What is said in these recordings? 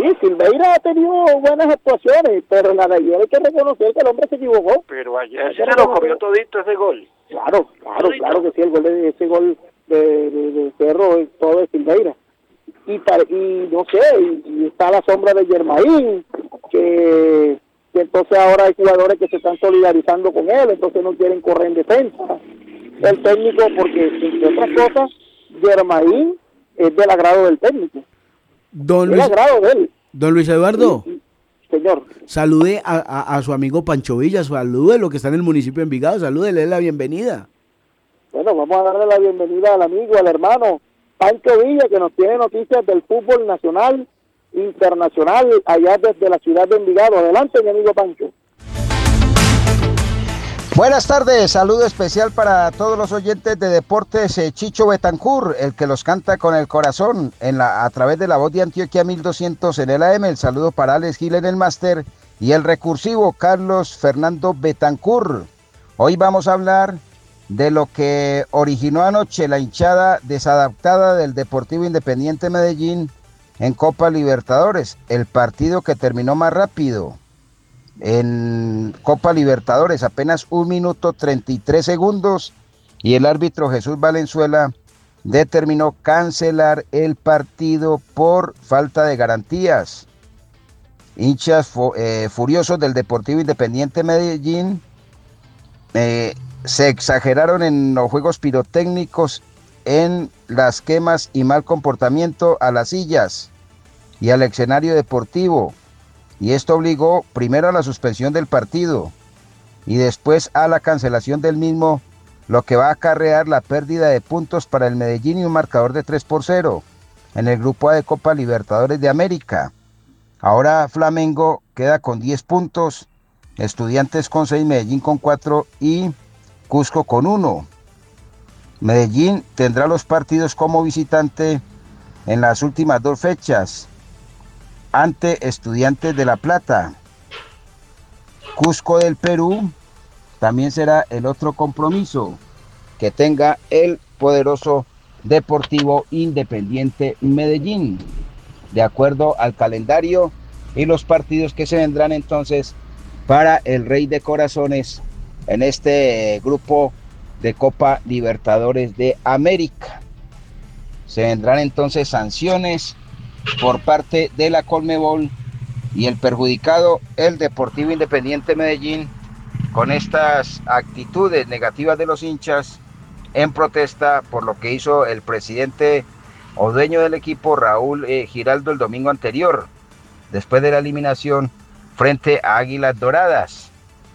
Silveira ha tenido buenas actuaciones, pero la de ayer hay que reconocer que el hombre se equivocó. Pero ayer se lo comió todito ese gol. Claro que sí, ese gol de Cerro, todo de Silveira. Y no sé, y está la sombra de Germain, que entonces ahora hay jugadores que se están solidarizando con él, entonces no quieren correr en defensa. El técnico, porque entre otras cosas, Germain es del agrado del técnico. Don Luis Eduardo. Señor. Salude a su amigo Pancho Villa, salude lo que está en el municipio de Envigado, salúdele la bienvenida. Bueno, vamos a darle la bienvenida al amigo, al hermano Pancho Villa, que nos tiene noticias del fútbol nacional, internacional, allá desde la ciudad de Envigado. Adelante, mi amigo Pancho. Buenas tardes, saludo especial para todos los oyentes de Deportes Chicho Betancur, el que los canta con el corazón a través de la voz de Antioquia 1200 en el AM. El saludo para Alex Gil en el máster y el recursivo Carlos Fernando Betancur. Hoy vamos a hablar de lo que originó anoche la hinchada desadaptada del Deportivo Independiente Medellín en Copa Libertadores, el partido que terminó más rápido. En Copa Libertadores, apenas 1 minuto 33 segundos, y el árbitro Jesús Valenzuela determinó cancelar el partido por falta de garantías. Hinchas furiosos del Deportivo Independiente Medellín se exageraron en los juegos pirotécnicos, en las quemas y mal comportamiento a las sillas y al escenario deportivo. Y esto obligó primero a la suspensión del partido y después a la cancelación del mismo, lo que va a acarrear la pérdida de puntos para el Medellín y un marcador de 3-0 en el grupo A de Copa Libertadores de América. Ahora Flamengo queda con 10 puntos, Estudiantes con 6, Medellín con 4 y Cusco con 1. Medellín tendrá los partidos como visitante en las últimas 2 fechas. Ante Estudiantes de La Plata. Cusco del Perú también será el otro compromiso que tenga el poderoso Deportivo Independiente Medellín, de acuerdo al calendario y los partidos que se vendrán entonces para el Rey de Corazones en este grupo de Copa Libertadores de América. Se vendrán entonces sanciones por parte de la Conmebol y el perjudicado, el Deportivo Independiente Medellín, con estas actitudes negativas de los hinchas en protesta por lo que hizo el presidente o dueño del equipo, Raúl Giraldo, el domingo anterior, después de la eliminación frente a Águilas Doradas.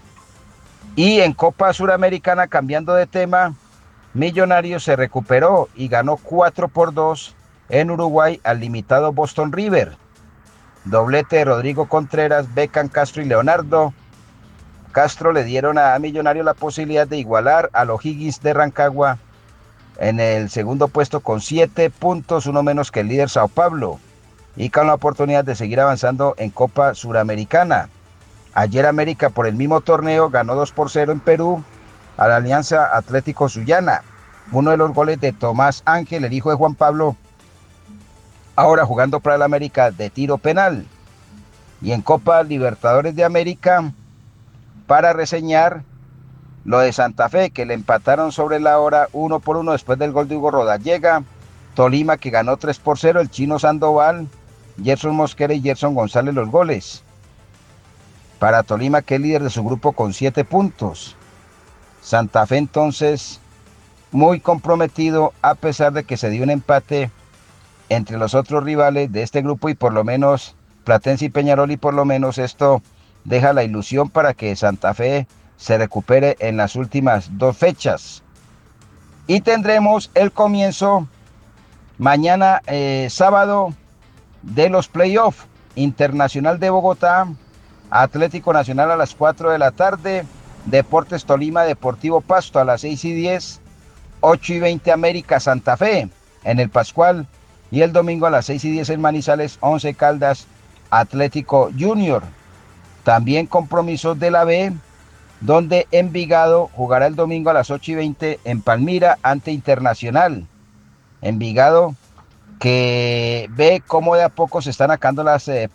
Y en Copa Suramericana, cambiando de tema, Millonarios se recuperó y ganó 4-2 en Uruguay al limitado Boston River. Doblete de Rodrigo Contreras, Beckham, Castro y Leonardo. Castro le dieron a Millonarios la posibilidad de igualar a los O'Higgins de Rancagua en el segundo puesto con 7 puntos, uno menos que el líder Sao Paulo, y con la oportunidad de seguir avanzando en Copa Suramericana. Ayer América, por el mismo torneo, ganó 2-0 en Perú a la Alianza Atlético Sullana. Uno de los goles de Tomás Ángel, el hijo de Juan Pablo, ahora jugando para el América, de tiro penal. Y en Copa Libertadores de América, para reseñar lo de Santa Fe, que le empataron sobre la hora 1-1 después del gol de Hugo Rodallega. Tolima, que ganó 3-0, el Chino Sandoval, Gerson Mosquera y Gerson González los goles. Para Tolima, que es líder de su grupo con 7 puntos. Santa Fe entonces muy comprometido, a pesar de que se dio un empate entre los otros rivales de este grupo, y por lo menos Platense y Peñarol, y por lo menos esto deja la ilusión para que Santa Fe se recupere en las últimas 2 fechas. Y tendremos el comienzo mañana sábado de los playoffs. Internacional de Bogotá, Atlético Nacional a las 4 de la tarde, Deportes Tolima, Deportivo Pasto a las 6:10, 8:20 América Santa Fe en el Pascual, y el domingo a las 6:10 en Manizales, 11 Caldas Atlético Junior. También compromisos de la B, donde Envigado jugará el domingo a las 8:20 en Palmira ante Internacional. Envigado, que ve cómo de a poco se están sacando las